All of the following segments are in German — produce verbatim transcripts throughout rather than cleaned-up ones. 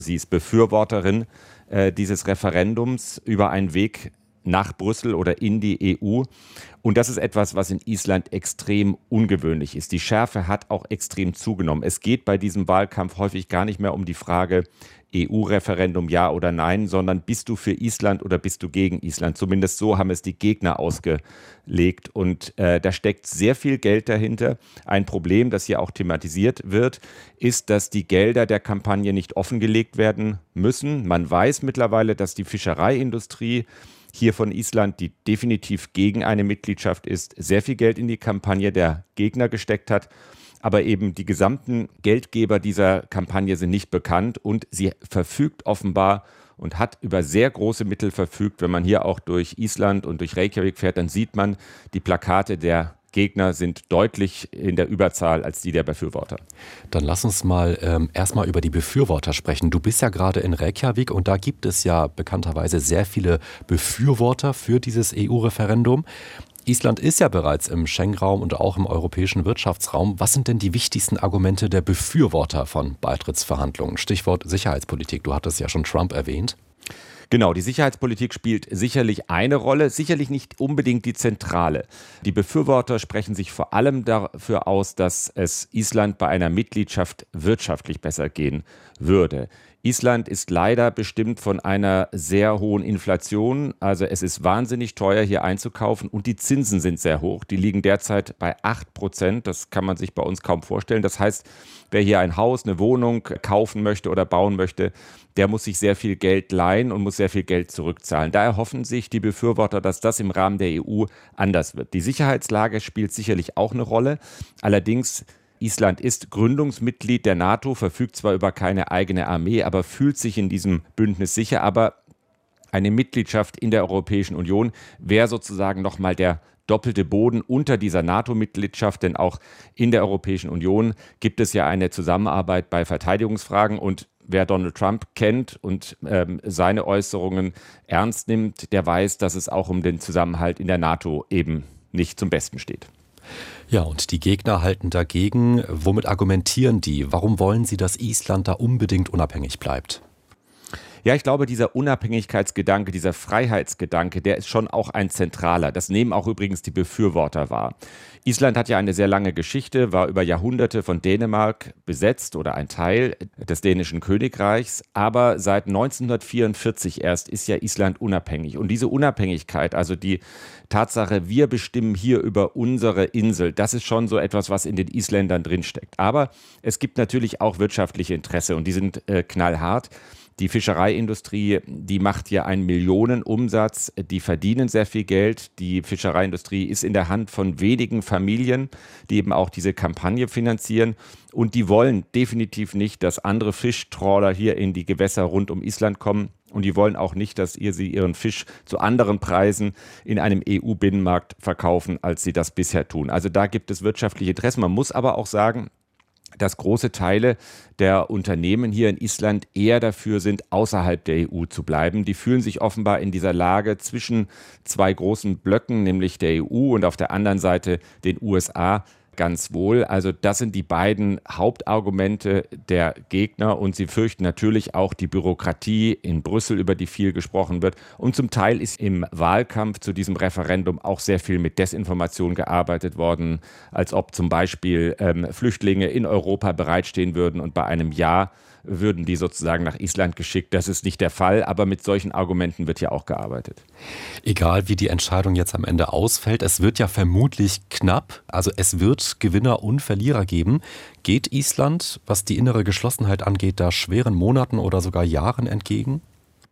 Sie ist Befürworterin äh, dieses Referendums über einen Weg nach Brüssel oder in die E U. Und das ist etwas, was in Island extrem ungewöhnlich ist. Die Schärfe hat auch extrem zugenommen. Es geht bei diesem Wahlkampf häufig gar nicht mehr um die Frage E U-Referendum ja oder nein, sondern bist du für Island oder bist du gegen Island? Zumindest so haben es die Gegner ausgelegt. Und äh, da steckt sehr viel Geld dahinter. Ein Problem, das hier auch thematisiert wird, ist, dass die Gelder der Kampagne nicht offengelegt werden müssen. Man weiß mittlerweile, dass die Fischereiindustrie hier von Island, die definitiv gegen eine Mitgliedschaft ist, sehr viel Geld in die Kampagne der Gegner gesteckt hat. Aber eben die gesamten Geldgeber dieser Kampagne sind nicht bekannt und sie verfügt offenbar und hat über sehr große Mittel verfügt. Wenn man hier auch durch Island und durch Reykjavik fährt, dann sieht man, die Plakate der Gegner sind deutlich in der Überzahl als die der Befürworter. Dann lass uns mal ähm, erstmal über die Befürworter sprechen. Du bist ja gerade in Reykjavik und da gibt es ja bekannterweise sehr viele Befürworter für dieses E U-Referendum. Island ist ja bereits im Schengen-Raum und auch im europäischen Wirtschaftsraum. Was sind denn die wichtigsten Argumente der Befürworter von Beitrittsverhandlungen? Stichwort Sicherheitspolitik. Du hattest ja schon Trump erwähnt. Genau, die Sicherheitspolitik spielt sicherlich eine Rolle, sicherlich nicht unbedingt die zentrale. Die Befürworter sprechen sich vor allem dafür aus, dass es Island bei einer Mitgliedschaft wirtschaftlich besser gehen würde. Island ist leider bestimmt von einer sehr hohen Inflation. Also es ist wahnsinnig teuer, hier einzukaufen und die Zinsen sind sehr hoch. Die liegen derzeit bei acht Prozent. Das kann man sich bei uns kaum vorstellen. Das heißt, wer hier ein Haus, eine Wohnung kaufen möchte oder bauen möchte, der muss sich sehr viel Geld leihen und muss sehr viel Geld zurückzahlen. Da erhoffen sich die Befürworter, dass das im Rahmen der E U anders wird. Die Sicherheitslage spielt sicherlich auch eine Rolle. Allerdings Island ist Gründungsmitglied der NATO, verfügt zwar über keine eigene Armee, aber fühlt sich in diesem Bündnis sicher. Aber eine Mitgliedschaft in der Europäischen Union wäre sozusagen nochmal der doppelte Boden unter dieser NATO-Mitgliedschaft, denn auch in der Europäischen Union gibt es ja eine Zusammenarbeit bei Verteidigungsfragen und wer Donald Trump kennt und ähm, seine Äußerungen ernst nimmt, der weiß, dass es auch um den Zusammenhalt in der NATO eben nicht zum Besten steht. Ja, und die Gegner halten dagegen. Womit argumentieren die? Warum wollen sie, dass Island da unbedingt unabhängig bleibt? Ja, ich glaube, dieser Unabhängigkeitsgedanke, dieser Freiheitsgedanke, der ist schon auch ein zentraler. Das nehmen auch übrigens die Befürworter wahr. Island hat ja eine sehr lange Geschichte, war über Jahrhunderte von Dänemark besetzt oder ein Teil des dänischen Königreichs. Aber seit neunzehnhundertvierundvierzig erst ist ja Island unabhängig. Und diese Unabhängigkeit, also die Tatsache, wir bestimmen hier über unsere Insel, das ist schon so etwas, was in den Isländern drinsteckt. Aber es gibt natürlich auch wirtschaftliche Interesse und die sind äh, knallhart. Die Fischereiindustrie, die macht hier einen Millionenumsatz, die verdienen sehr viel Geld. Die Fischereiindustrie ist in der Hand von wenigen Familien, die eben auch diese Kampagne finanzieren. Und die wollen definitiv nicht, dass andere Fischtrawler hier in die Gewässer rund um Island kommen. Und die wollen auch nicht, dass ihr sie ihren Fisch zu anderen Preisen in einem E U-Binnenmarkt verkaufen, als sie das bisher tun. Also da gibt es wirtschaftliche Interessen. Man muss aber auch sagen, dass große Teile der Unternehmen hier in Island eher dafür sind, außerhalb der E U zu bleiben. Die fühlen sich offenbar in dieser Lage zwischen zwei großen Blöcken, nämlich der E U und auf der anderen Seite den U S A, ganz wohl. Also das sind die beiden Hauptargumente der Gegner und sie fürchten natürlich auch die Bürokratie in Brüssel, über die viel gesprochen wird. Und zum Teil ist im Wahlkampf zu diesem Referendum auch sehr viel mit Desinformation gearbeitet worden, als ob zum Beispiel ähm, Flüchtlinge in Europa bereitstehen würden und bei einem Ja würden die sozusagen nach Island geschickt. Das ist nicht der Fall, aber mit solchen Argumenten wird ja auch gearbeitet. Egal wie die Entscheidung jetzt am Ende ausfällt, es wird ja vermutlich knapp. Also es wird Gewinner und Verlierer geben. Geht Island, was die innere Geschlossenheit angeht, da schweren Monaten oder sogar Jahren entgegen?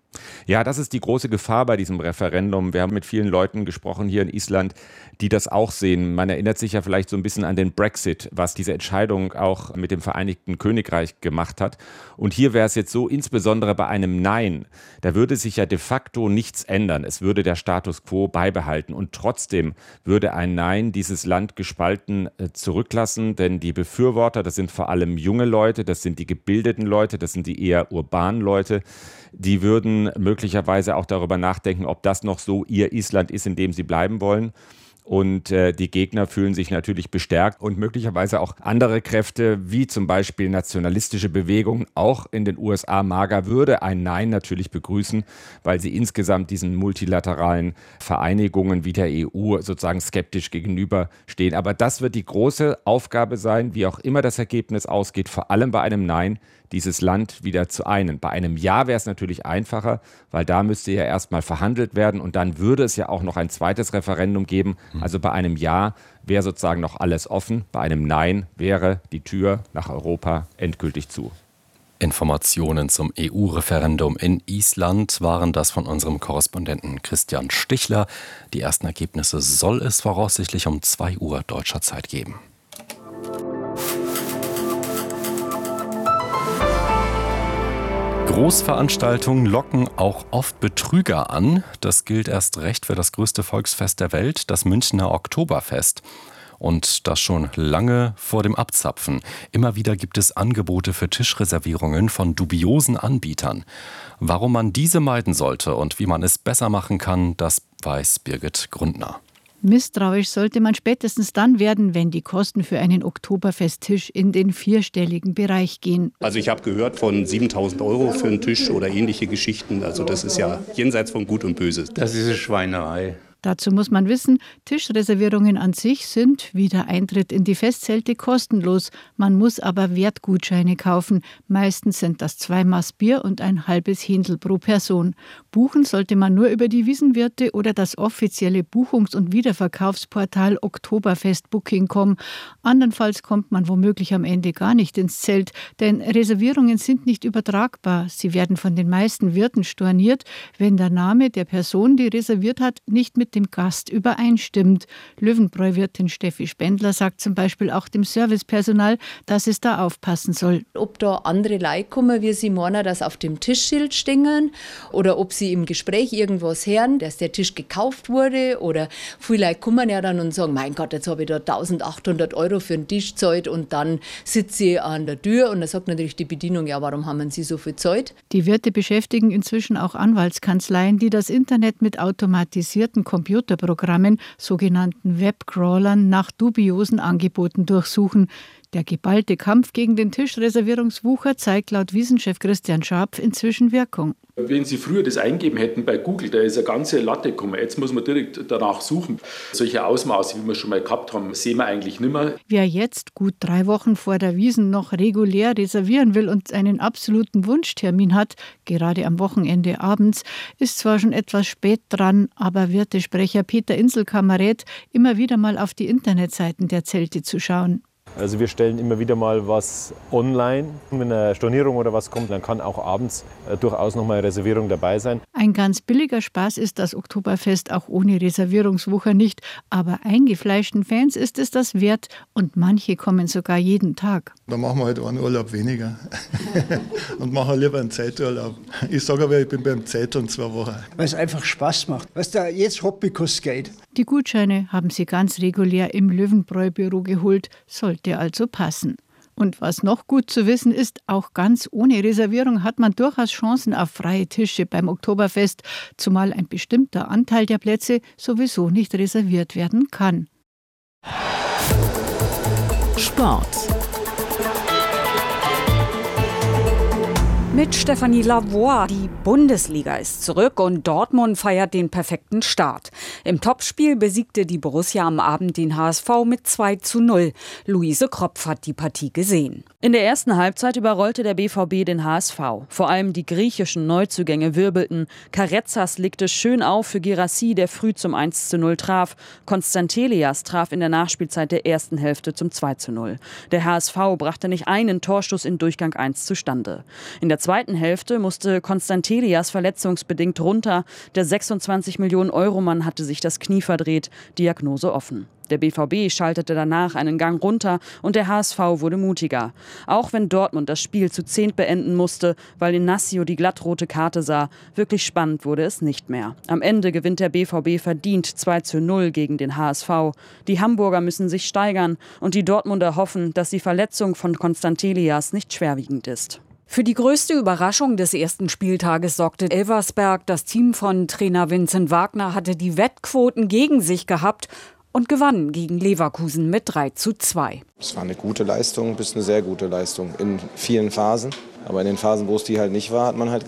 Ja, das ist die große Gefahr bei diesem Referendum. Wir haben mit vielen Leuten gesprochen hier in Island, die das auch sehen. Man erinnert sich ja vielleicht so ein bisschen an den Brexit, was diese Entscheidung auch mit dem Vereinigten Königreich gemacht hat. Und hier wäre es jetzt so, insbesondere bei einem Nein, da würde sich ja de facto nichts ändern. Es würde der Status quo beibehalten. Und trotzdem würde ein Nein dieses Land gespalten äh, zurücklassen. Denn die Befürworter, das sind vor allem junge Leute, das sind die gebildeten Leute, das sind die eher urbanen Leute, die würden möglicherweise auch darüber nachdenken, ob das noch so ihr Island ist, in dem sie bleiben wollen. Und äh, die Gegner fühlen sich natürlich bestärkt und möglicherweise auch andere Kräfte, wie zum Beispiel nationalistische Bewegungen, auch in den U S A. MAGA würde ein Nein natürlich begrüßen, weil sie insgesamt diesen multilateralen Vereinigungen wie der E U sozusagen skeptisch gegenüberstehen. Aber das wird die große Aufgabe sein, wie auch immer das Ergebnis ausgeht, vor allem bei einem Nein, dieses Land wieder zu einen. Bei einem Ja wäre es natürlich einfacher, weil da müsste ja erstmal verhandelt werden und dann würde es ja auch noch ein zweites Referendum geben. Also bei einem Ja wäre sozusagen noch alles offen, bei einem Nein wäre die Tür nach Europa endgültig zu. Informationen zum E U-Referendum in Island waren das von unserem Korrespondenten Christian Stichler. Die ersten Ergebnisse soll es voraussichtlich um zwei Uhr deutscher Zeit geben. Großveranstaltungen locken auch oft Betrüger an. Das gilt erst recht für das größte Volksfest der Welt, das Münchner Oktoberfest. Und das schon lange vor dem Abzapfen. Immer wieder gibt es Angebote für Tischreservierungen von dubiosen Anbietern. Warum man diese meiden sollte und wie man es besser machen kann, das weiß Birgit Grundner. Misstrauisch sollte man spätestens dann werden, wenn die Kosten für einen Oktoberfesttisch in den vierstelligen Bereich gehen. Also ich habe gehört von siebentausend Euro für einen Tisch oder ähnliche Geschichten. Also das ist ja jenseits von Gut und Böse. Das ist eine Schweinerei. Dazu muss man wissen, Tischreservierungen an sich sind wie der Eintritt in die Festzelte kostenlos. Man muss aber Wertgutscheine kaufen. Meistens sind das zwei Maß Bier und ein halbes Händel pro Person. Buchen sollte man nur über die Wiesenwirte oder das offizielle Buchungs- und Wiederverkaufsportal Oktoberfest Booking Punkt com. Andernfalls kommt man womöglich am Ende gar nicht ins Zelt, denn Reservierungen sind nicht übertragbar. Sie werden von den meisten Wirten storniert, wenn der Name der Person, die reserviert hat, nicht mit dem Gast übereinstimmt. Löwenbräu-Wirtin Steffi Spendler sagt zum Beispiel auch dem Servicepersonal, dass es da aufpassen soll. Ob da andere Leute kommen, wie sie meinen, dass auf dem Tischschild stehen oder ob sie im Gespräch irgendwas hören, dass der Tisch gekauft wurde oder viele Leute kommen ja dann und sagen, mein Gott, jetzt habe ich da eintausendachthundert Euro für einen Tisch gezahlt und dann sitze ich an der Tür und dann sagt natürlich die Bedienung, ja, warum haben Sie so viel gezahlt? Die Wirte beschäftigen inzwischen auch Anwaltskanzleien, die das Internet mit automatisierten Computerprogrammen, sogenannten Webcrawlern, nach dubiosen Angeboten durchsuchen. Der geballte Kampf gegen den Tischreservierungswucher zeigt laut Wiesenchef Christian Scharpf inzwischen Wirkung. Wenn Sie früher das eingeben hätten bei Google, da ist eine ganze Latte gekommen. Jetzt muss man direkt danach suchen. Solche Ausmaße, wie wir schon mal gehabt haben, sehen wir eigentlich nicht mehr. Wer jetzt, gut drei Wochen vor der Wiesn, noch regulär reservieren will und einen absoluten Wunschtermin hat, gerade am Wochenende abends, ist zwar schon etwas spät dran, aber Wirtesprecher Peter Inselkammer rät, immer wieder mal auf die Internetseiten der Zelte zu schauen. Also wir stellen immer wieder mal was online. Wenn eine Stornierung oder was kommt, dann kann auch abends äh, durchaus noch mal eine Reservierung dabei sein. Ein ganz billiger Spaß ist das Oktoberfest auch ohne Reservierungswucher nicht. Aber eingefleischten Fans ist es das wert und manche kommen sogar jeden Tag. Da machen wir halt einen Urlaub weniger und machen lieber einen Zeiturlaub. Ich sage aber, ich bin beim Zeiturlaub zwei Wochen. Weil es einfach Spaß macht. Weißt du, jetzt Hobby kostet Geld. Die Gutscheine haben sie ganz regulär im Löwenbräu-Büro geholt, sollte also passen. Und was noch gut zu wissen ist, auch ganz ohne Reservierung hat man durchaus Chancen auf freie Tische beim Oktoberfest, zumal ein bestimmter Anteil der Plätze sowieso nicht reserviert werden kann. Sport. Mit Stefanie Lavoie. Die Bundesliga ist zurück und Dortmund feiert den perfekten Start. Im Topspiel besiegte die Borussia am Abend den H S V mit zwei zu null. Luise Kropf hat die Partie gesehen. In der ersten Halbzeit überrollte der B V B den H S V. Vor allem die griechischen Neuzugänge wirbelten. Karezas legte schön auf für Girassi, der früh zum eins zu null traf. Konstantelias traf in der Nachspielzeit der ersten Hälfte zum zwei zu null. Der H S V brachte nicht einen Torschuss in Durchgang eins zustande. In der zweiten Hälfte musste Konstantelias verletzungsbedingt runter. Der sechsundzwanzig Millionen Euro Mann hatte sich das Knie verdreht, Diagnose offen. Der B V B schaltete danach einen Gang runter und der H S V wurde mutiger. Auch wenn Dortmund das Spiel zu zehnt beenden musste, weil Inacio die glattrote Karte sah, wirklich spannend wurde es nicht mehr. Am Ende gewinnt der B V B verdient zwei zu null gegen den H S V. Die Hamburger müssen sich steigern und die Dortmunder hoffen, dass die Verletzung von Konstantelias nicht schwerwiegend ist. Für die größte Überraschung des ersten Spieltages sorgte Elversberg. Das Team von Trainer Vincent Wagner hatte die Wettquoten gegen sich gehabt und gewann gegen Leverkusen mit drei zu zwei. Es war eine gute Leistung bis eine sehr gute Leistung in vielen Phasen. Aber in den Phasen, wo es die halt nicht war, hat man halt